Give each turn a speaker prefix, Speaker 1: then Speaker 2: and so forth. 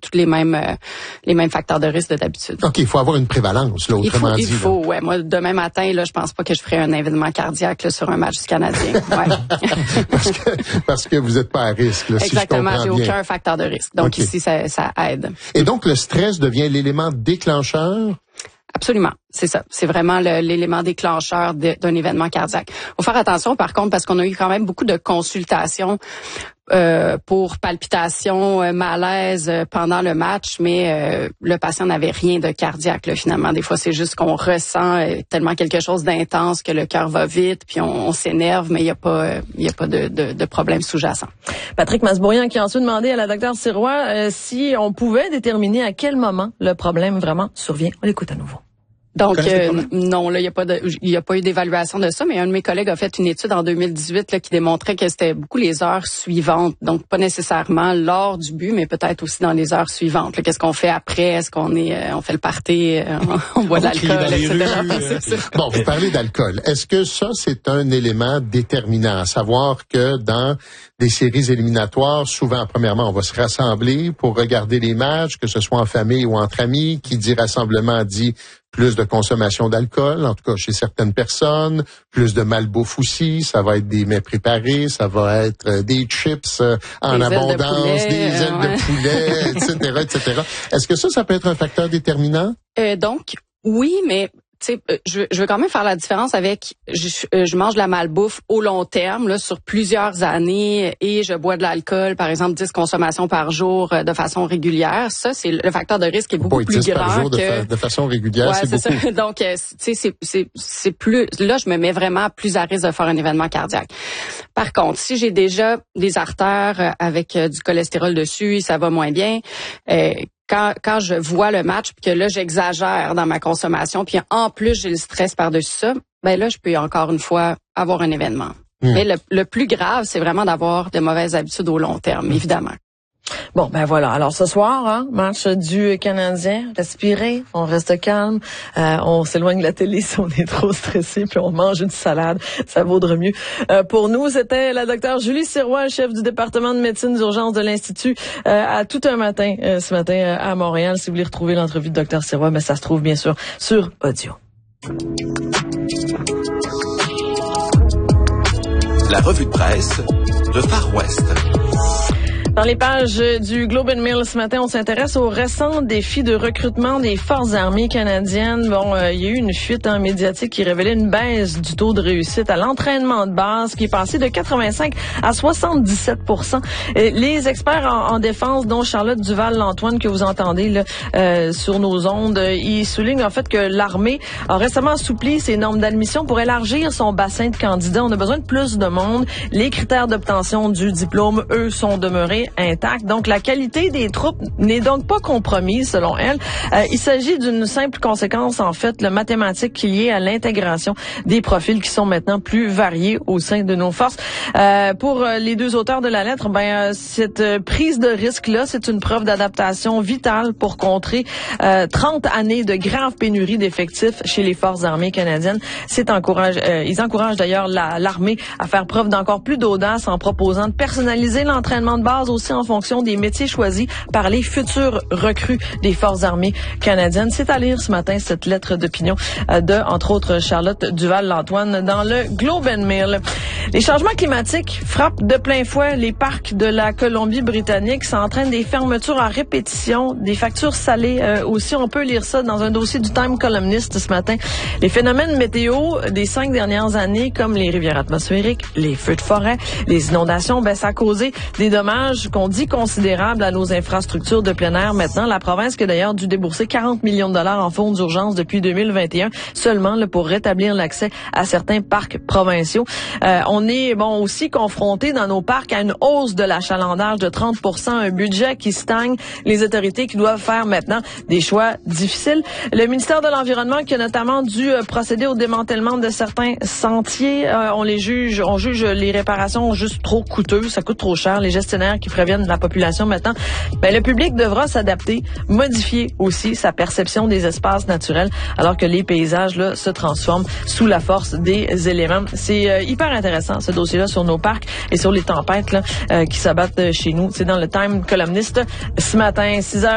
Speaker 1: tous les mêmes facteurs de risque de d'habitude.
Speaker 2: OK, il faut avoir une prévalence, là, autrement dit.
Speaker 1: Il faut, ouais. Moi, demain matin, là, je pense pas que je ferai un événement cardiaque là, sur un match du Canadien. Ouais.
Speaker 2: parce que vous n'êtes pas à risque, là,
Speaker 1: exactement,
Speaker 2: si je comprends bien.
Speaker 1: j'ai aucun facteur de risque. Donc
Speaker 2: okay.
Speaker 1: Ici, ça aide.
Speaker 2: Et donc, le stress devient l'élément déclencheur?
Speaker 1: Absolument, c'est ça. C'est vraiment l'élément déclencheur d'un événement cardiaque. Faut faire attention, par contre, parce qu'on a eu quand même beaucoup de consultations pour palpitations, malaise pendant le match, mais le patient n'avait rien de cardiaque là, finalement. Des fois, c'est juste qu'on ressent tellement quelque chose d'intense que le cœur va vite, puis on s'énerve, mais il y a pas de problème sous-jacent.
Speaker 3: Patrick Masbourian qui a ensuite demandé à la docteure Sirois si on pouvait déterminer à quel moment le problème vraiment survient. On l'écoute à nouveau.
Speaker 1: Donc non, là il y a pas eu d'évaluation de ça, mais un de mes collègues a fait une étude en 2018 là, qui démontrait que c'était beaucoup les heures suivantes, donc pas nécessairement lors du but, mais peut-être aussi dans les heures suivantes. Là, qu'est-ce qu'on fait après? Est-ce qu'on on fait le party, on boit de l'alcool, etc.
Speaker 2: Bon, vous parlez d'alcool. Est-ce que ça c'est un élément déterminant, à savoir que dans des séries éliminatoires, souvent premièrement on va se rassembler pour regarder les matchs, que ce soit en famille ou entre amis. Qui dit rassemblement dit plus de consommation d'alcool, en tout cas chez certaines personnes, plus de malbouffe aussi, ça va être des mets préparés, ça va être des chips en abondance, des ailes de poulet, etc., etc. Est-ce que ça peut être un facteur déterminant?
Speaker 1: Donc, oui, mais tu sais, je veux quand même faire la différence avec je mange de la malbouffe au long terme là sur plusieurs années et je bois de l'alcool, par exemple 10 consommations par jour de façon régulière. Ça, c'est le facteur de risque est beaucoup plus
Speaker 2: 10
Speaker 1: grand
Speaker 2: par jour
Speaker 1: que
Speaker 2: de façon régulière,
Speaker 1: ouais,
Speaker 2: c'est beaucoup.
Speaker 1: Ça. Donc, tu sais, c'est plus là, je me mets vraiment plus à risque de faire un événement cardiaque. Par contre, si j'ai déjà des artères avec du cholestérol dessus, ça va moins bien. Quand je vois le match puis que là j'exagère dans ma consommation puis en plus j'ai le stress par-dessus ça, ben là je peux encore une fois avoir un événement. Mais le plus grave, c'est vraiment d'avoir de mauvaises habitudes au long terme, évidemment.
Speaker 3: Bon, ben voilà. Alors ce soir, match du Canadien. Respirez, on reste calme, on s'éloigne de la télé si on est trop stressé, puis on mange une salade. Ça vaudrait mieux. Pour nous, c'était la docteure Julie Sirois, chef du département de médecine d'urgence de l'Institut, à tout un matin, ce matin à Montréal. Si vous voulez retrouver l'entrevue de docteur Sirois, mais ça se trouve bien sûr sur audio.
Speaker 4: La revue de presse de Far West.
Speaker 3: Dans les pages du Globe and Mail ce matin, on s'intéresse aux récents défis de recrutement des forces armées canadiennes. Bon, il y a eu une fuite médiatique qui révélait une baisse du taux de réussite à l'entraînement de base qui est passé de 85 à 77%. Les experts en défense, dont Charlotte Duval-Lantoine que vous entendez là, sur nos ondes, ils soulignent en fait que l'armée a récemment assoupli ses normes d'admission pour élargir son bassin de candidats. On a besoin de plus de monde. Les critères d'obtention du diplôme, eux, sont demeurés intacts. Donc, la qualité des troupes n'est donc pas compromise, selon elle. Il s'agit d'une simple conséquence, en fait, le mathématique liée à l'intégration des profils qui sont maintenant plus variés au sein de nos forces. Pour les deux auteurs de la lettre, cette prise de risque-là, c'est une preuve d'adaptation vitale pour contrer 30 années de graves pénuries d'effectifs chez les forces armées canadiennes. Ils encouragent d'ailleurs l'armée à faire preuve d'encore plus d'audace en proposant de personnaliser l'entraînement de base aussi en fonction des métiers choisis par les futurs recrues des forces armées canadiennes. C'est à lire ce matin cette lettre d'opinion de, entre autres, Charlotte Duval-Lantoine dans le Globe and Mail. Les changements climatiques frappent de plein fouet les parcs de la Colombie-Britannique. Ça entraîne des fermetures à répétition, des factures salées aussi. On peut lire ça dans un dossier du Time Columnist ce matin. Les phénomènes météo des 5 dernières années, comme les rivières atmosphériques, les feux de forêt, les inondations, ça a causé des dommages qu'on dit considérables à nos infrastructures de plein air. Maintenant, la province qui a d'ailleurs dû débourser 40 millions de dollars en fonds d'urgence depuis 2021, seulement pour rétablir l'accès à certains parcs provinciaux. On est aussi confronté dans nos parcs à une hausse de l'achalandage de 30%, un budget qui stagne, les autorités qui doivent faire maintenant des choix difficiles. Le ministère de l'Environnement qui a notamment dû procéder au démantèlement de certains sentiers. On juge les réparations juste trop coûteuses, ça coûte trop cher. Les gestionnaires qui préviennent la population maintenant, le public devra s'adapter, modifier aussi sa perception des espaces naturels, alors que les paysages là se transforment sous la force des éléments. C'est hyper intéressant ce dossier-là sur nos parcs et sur les tempêtes là, qui s'abattent chez nous. C'est dans le Time Columnist ce matin, 6h.